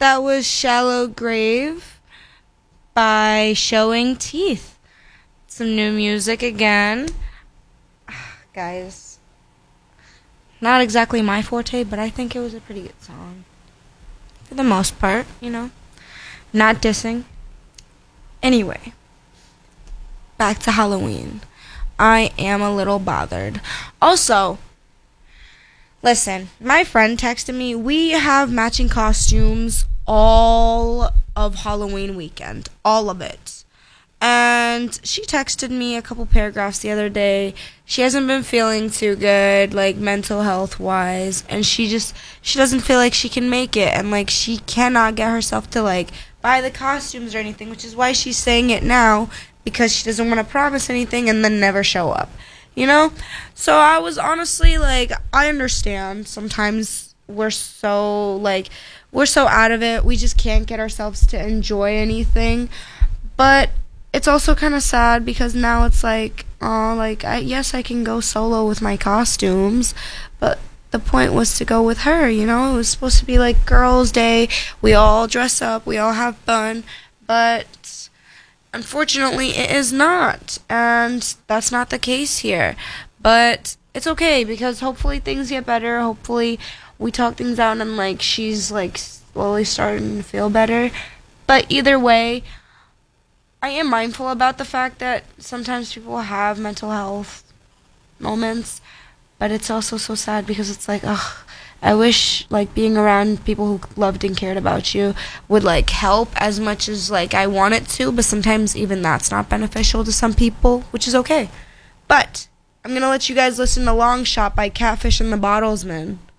That was Shallow Grave by Showing Teeth. Some new music again. Guys, not exactly my forte, but I think it was a pretty good song. For the most part, Not dissing. Anyway, back to Halloween. I am a little bothered. Also, listen, my friend texted me. We have matching costumes all of Halloween weekend. All of it. And she texted me a couple paragraphs the other day. She hasn't been feeling too good, like mental health wise, and she doesn't feel like she can make it, and like she cannot get herself to like buy the costumes or anything, which is why she's saying it now, because she doesn't want to promise anything and then never show up. So I was honestly like, I understand sometimes we're so out of it, we just can't get ourselves to enjoy anything, but it's also kind of sad because now it's like, yes, I can go solo with my costumes, but the point was to go with her, It was supposed to be like girls' day, we all dress up, we all have fun, but unfortunately it is not, and that's not the case here. But it's okay, because hopefully things get better, hopefully we talk things out, and like she's like slowly starting to feel better. But either way, I am mindful about the fact that sometimes people have mental health moments, but it's also so sad because it's like, ugh, I wish like being around people who loved and cared about you would like help as much as like I want it to, but sometimes even that's not beneficial to some people, which is okay. But I'm going to let you guys listen to Long Shot by Catfish and the Bottlesman.